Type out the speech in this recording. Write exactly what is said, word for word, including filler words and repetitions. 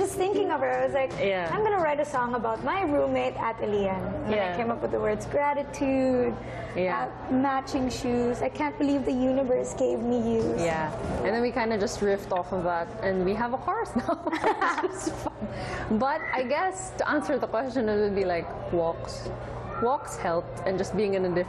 was thinking of her. I was like, Yeah. I'm gonna write a song about my roommate at Elian. And then Yeah. I came up with the words gratitude, Yeah. uh, matching shoes. I can't believe the universe gave me you. Yeah, and then we kind of just riffed off of that, and we have a chorus now. It's just fun. But I guess to answer the question, it would be like walks. Walks helped, and just being in a different